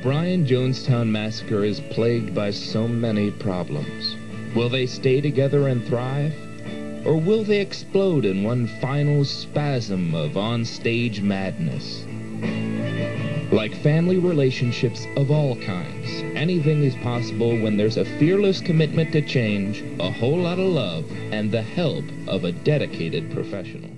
Bryan Jonestown Massacre is plagued by so many problems. Will they stay together and thrive? Or will they explode in one final spasm of on-stage madness? Like family relationships of all kinds, anything is possible when there's a fearless commitment to change, a whole lot of love, and the help of a dedicated professional.